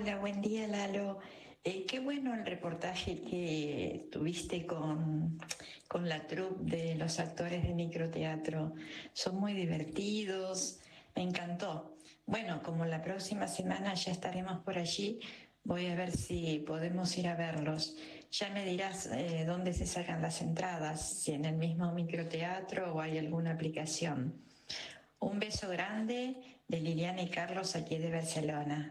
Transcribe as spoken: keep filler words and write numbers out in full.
Hola, buen día, Lalo. Eh, qué bueno el reportaje que tuviste con, con la troupe de los actores de microteatro. Son muy divertidos, me encantó. Bueno, como la próxima semana ya estaremos por allí, voy a ver si podemos ir a verlos. Ya me dirás eh, dónde se sacan las entradas, si en el mismo microteatro o hay alguna aplicación. Un beso grande de Liliana y Carlos aquí de Barcelona.